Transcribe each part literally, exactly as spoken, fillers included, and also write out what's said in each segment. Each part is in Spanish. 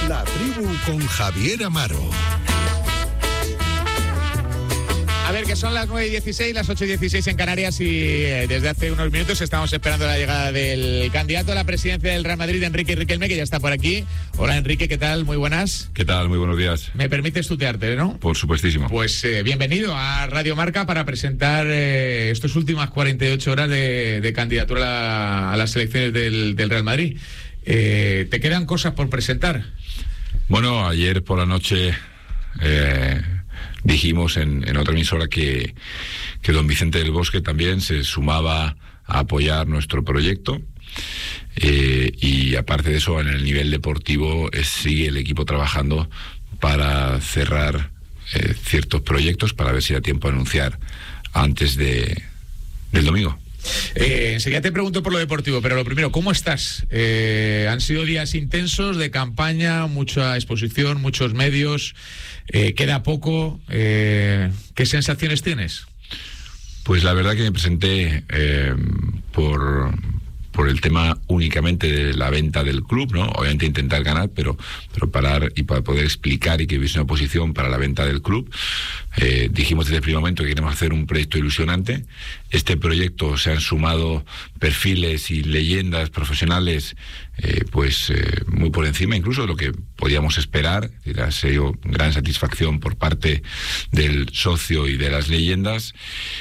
La Tribu con Javier Amaro. A ver, que son las nueve y dieciséis, las ocho y dieciséis en Canarias y eh, desde hace unos minutos estamos esperando la llegada del candidato a la presidencia del Real Madrid, Enrique Riquelme, que ya está por aquí. Hola, Enrique, ¿qué tal? Muy buenas. ¿Qué tal? Muy buenos días. ¿Me permites tutearte, no? Por supuestísimo. Pues eh, bienvenido a Radio Marca para presentar eh, estas últimas cuarenta y ocho horas de, de candidatura a, la, a las elecciones del, del Real Madrid. Eh, ¿Te quedan cosas por presentar? Bueno, ayer por la noche... Eh... dijimos en, en otra emisora que, que don Vicente del Bosque también se sumaba a apoyar nuestro proyecto, eh, y aparte de eso, en el nivel deportivo es, sigue el equipo trabajando para cerrar eh, ciertos proyectos para ver si da tiempo a anunciar antes de, del domingo. Eh, enseguida te pregunto por lo deportivo, pero lo primero, ¿cómo estás? Eh, han sido días intensos de campaña, mucha exposición, muchos medios, eh, queda poco. Eh, ¿qué sensaciones tienes? Pues la verdad que me presenté eh, por... por el tema únicamente de la venta del club, ¿no? Obviamente intentar ganar, pero, pero parar y para poder explicar y que hubiese una oposición para la venta del club. Eh, dijimos desde el primer momento que queremos hacer un proyecto ilusionante. Este proyecto se han sumado perfiles y leyendas profesionales, eh, pues eh, muy por encima incluso de lo que podíamos esperar. Ha sido gran satisfacción por parte del socio y de las leyendas.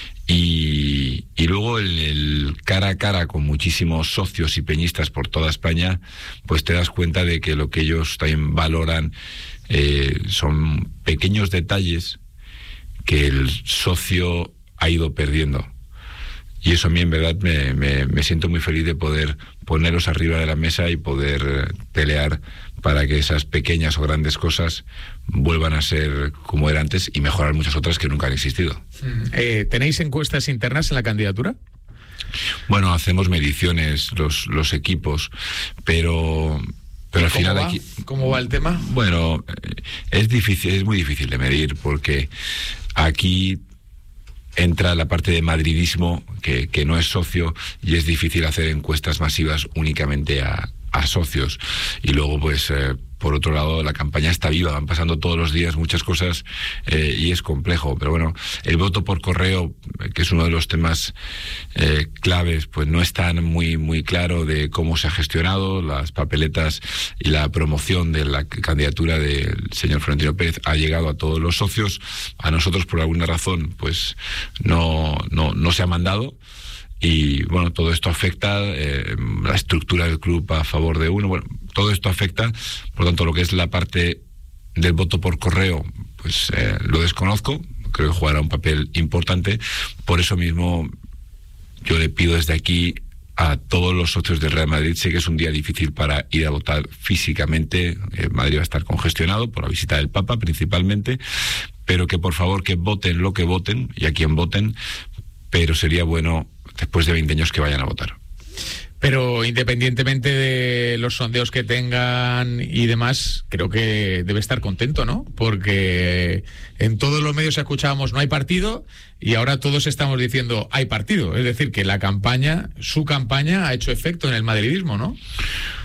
Y, y luego el, el cara a cara con muchísimos socios y peñistas por toda España, pues te das cuenta de que lo que ellos también valoran eh, son pequeños detalles que el socio ha ido perdiendo. Y eso a mí en verdad me, me, me siento muy feliz de poder ponerlos arriba de la mesa y poder pelear para que esas pequeñas o grandes cosas vuelvan a ser como era antes y mejorar muchas otras que nunca han existido. Eh, ¿Tenéis encuestas internas en la candidatura? Bueno, hacemos mediciones los, los equipos, pero... Pero al ¿Cómo final va? aquí... ¿Cómo va el tema? Bueno, es difícil, es muy difícil de medir porque aquí entra la parte de madridismo que, que no es socio y es difícil hacer encuestas masivas únicamente a, a socios. Y luego pues eh, por otro lado la campaña está viva, van pasando todos los días muchas cosas eh, y es complejo, pero bueno, el voto por correo, que es uno de los temas eh, claves, pues no es tan muy muy claro de cómo se ha gestionado las papeletas y la promoción de la candidatura del señor Florentino Pérez ha llegado a todos los socios. A nosotros por alguna razón pues no no no se ha mandado. Y bueno, todo esto afecta eh, la estructura del club a favor de uno. Bueno, todo esto afecta, por lo tanto, lo que es la parte del voto por correo, pues eh, lo desconozco. Creo que jugará un papel importante. Por eso mismo, yo le pido desde aquí a todos los socios del Real Madrid. Sé que es un día difícil para ir a votar físicamente. Eh, Madrid va a estar congestionado por la visita del Papa, principalmente. Pero que por favor que voten lo que voten y a quien voten. Pero sería bueno después de veinte años que vayan a votar. Pero independientemente de los sondeos que tengan y demás, creo que debe estar contento, ¿no? Porque en todos los medios escuchábamos no hay partido y ahora todos estamos diciendo hay partido. Es decir, que la campaña, su campaña ha hecho efecto en el madridismo, ¿no?